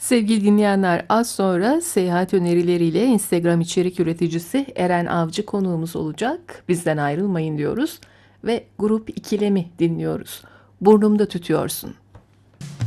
Sevgili dinleyenler, az sonra seyahat önerileriyle Instagram içerik üreticisi Eren Avcı konuğumuz olacak. Bizden ayrılmayın diyoruz ve Grup İkilem'i dinliyoruz. Burnumda tütüyorsun.